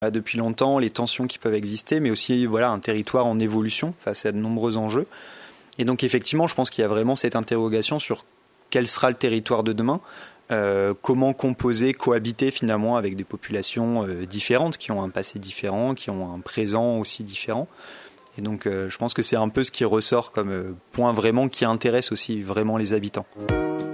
depuis longtemps, les tensions qui peuvent exister, mais aussi un territoire en évolution face à de nombreux enjeux. Et donc effectivement, je pense qu'il y a vraiment cette interrogation sur quel sera le territoire de demain, comment composer, cohabiter finalement avec des populations différentes, qui ont un passé différent, qui ont un présent aussi différent. Et donc je pense que c'est un peu ce qui ressort comme point vraiment qui intéresse aussi vraiment les habitants.